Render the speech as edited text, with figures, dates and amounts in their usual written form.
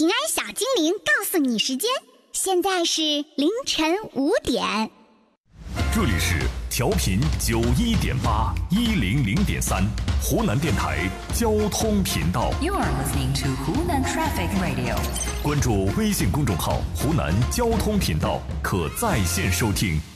平安小精灵告诉你时间，现在是凌晨5点。 这里是调频91.8、100.3湖南电台交通频道。 You are listening to Hunan Traffic Radio。 关注微信公众号“湖南交通频道”，可在线收听。